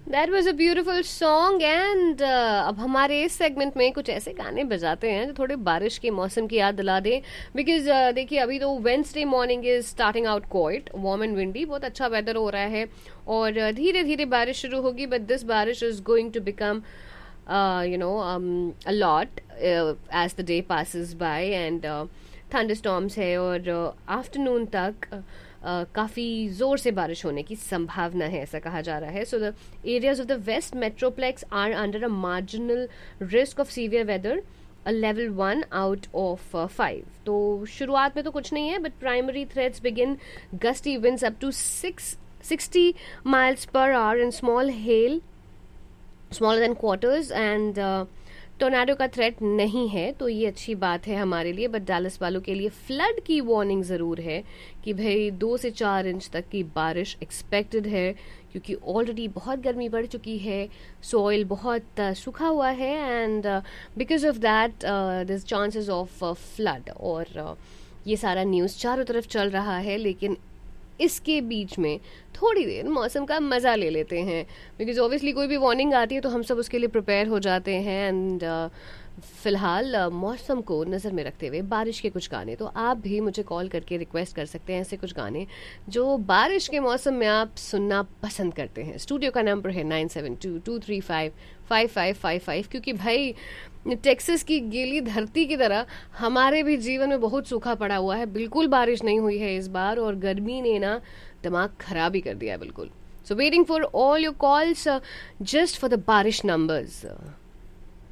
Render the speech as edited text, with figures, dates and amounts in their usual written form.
That was a beautiful song and अब हमारे इस सेगमेंट में कुछ ऐसे गाने बजाते हैं जो थोड़े बारिश के मौसम की याद दिला दें बिकॉज देखिए अभी तो Wednesday morning is starting out quite warm and windy, बहुत अच्छा वेदर हो रहा है और धीरे धीरे बारिश शुरू होगी बट दिस बारिश is going to become a lot as the day passes by and thunderstorms है और आफ्टरनून तक काफ़ी ज़ोर से बारिश होने की संभावना है, ऐसा कहा जा रहा है. So the areas of the waste metroplex are under a marginal risk of severe weather, a level 1 out of 5. तो शुरुआत में तो कुछ नहीं है but primary threats begin gusty winds up to 60 miles per hour and small hail smaller than quarters and tornado का threat नहीं है तो ये अच्छी बात है हमारे लिए. बट डैलस वालों के लिए फ्लड की वार्निंग ज़रूर है कि भाई 2 से 4 इंच तक की बारिश एक्सपेक्टेड है क्योंकि ऑलरेडी बहुत गर्मी बढ़ चुकी है, सॉइल बहुत सूखा हुआ है and because of that this chances of flood. और ये सारा न्यूज़ चारों तरफ चल रहा है लेकिन इसके बीच में थोड़ी देर मौसम का मज़ा ले लेते हैं बिकॉज ऑब्वियसली कोई भी वार्निंग आती है तो हम सब उसके लिए प्रिपेयर हो जाते हैं एंड फ़िलहाल मौसम को नज़र में रखते हुए बारिश के कुछ गाने तो आप भी मुझे कॉल करके रिक्वेस्ट कर सकते हैं ऐसे कुछ गाने जो बारिश के मौसम में आप सुनना पसंद करते हैं. स्टूडियो का नंबर है 9722355555 क्योंकि भाई टेक्सास की गीली धरती की तरह हमारे भी जीवन में बहुत सूखा पड़ा हुआ है. बिल्कुल बारिश नहीं हुई है इस बार और गर्मी ने ना दिमाग खराब ही कर दिया है बिल्कुल. So waiting for all your calls just for the बारिश नंबर्स.